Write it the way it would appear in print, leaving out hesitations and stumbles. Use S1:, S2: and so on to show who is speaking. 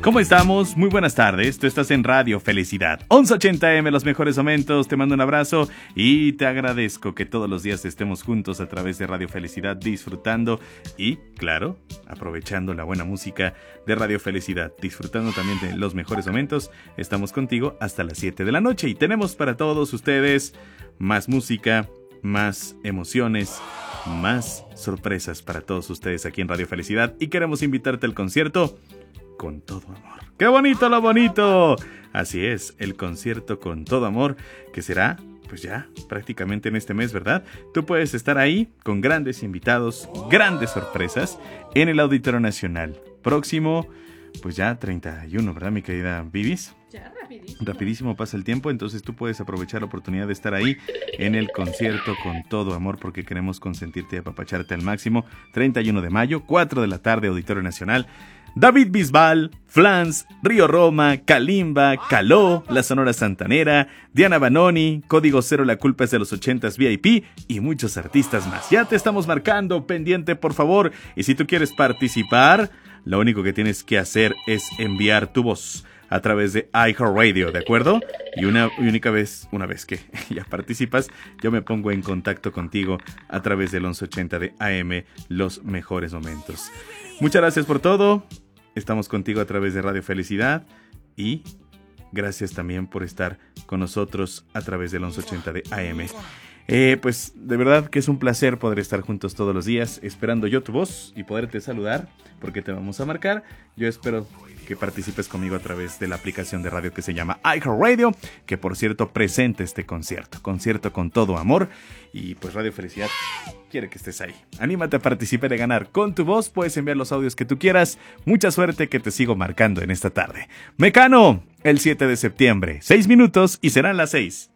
S1: ¿Cómo estamos? Muy buenas tardes, tú estás en Radio Felicidad 1180M, los mejores momentos, te mando un abrazo y te agradezco que todos los días estemos juntos a través de Radio Felicidad disfrutando y, claro, aprovechando la buena música de Radio Felicidad, disfrutando también de los mejores momentos. Estamos contigo hasta las 7 de la noche y tenemos para todos ustedes más música, más emociones, más sorpresas para todos ustedes aquí en Radio Felicidad y queremos invitarte al concierto Con Todo Amor. ¡Qué bonito lo bonito! Así es, el concierto Con Todo Amor, que será, pues ya, prácticamente en este mes, ¿verdad? Tú puedes estar ahí con grandes invitados, grandes sorpresas en el Auditorio Nacional. Próximo, pues ya 31, ¿verdad, mi querida Vivis?
S2: Ya, rapidísimo.
S1: Rapidísimo pasa el tiempo, entonces tú puedes aprovechar la oportunidad de estar ahí en el concierto Con Todo Amor, porque queremos consentirte y apapacharte al máximo. 31 de mayo, 4 de la tarde, Auditorio Nacional. David Bisbal, Flans, Río Roma, Kalimba, Caló, La Sonora Santanera, Diana Banoni, Código Cero, La Culpa es de los 80s VIP y muchos artistas más. Ya te estamos marcando, pendiente por favor. Y si tú quieres participar, lo único que tienes que hacer es enviar tu voz a través de iHeartRadio, ¿de acuerdo? Y una vez que ya participas, yo me pongo en contacto contigo a través del 1180 de AM, los mejores momentos. Muchas gracias por todo. Estamos contigo a través de Radio Felicidad y gracias también por estar con nosotros a través del 1180 de AM. Pues de verdad que es un placer poder estar juntos todos los días, esperando yo tu voz y poderte saludar, porque te vamos a marcar. Yo espero que participes conmigo a través de la aplicación de radio que se llama iHeartRadio, que por cierto presenta este concierto Con Todo Amor, y pues Radio Felicidad quiere que estés ahí. Anímate a participar y ganar con tu voz, puedes enviar los audios que tú quieras. Mucha suerte, que te sigo marcando en esta tarde. Mecano, el 7 de septiembre, 6 minutos y serán las 6.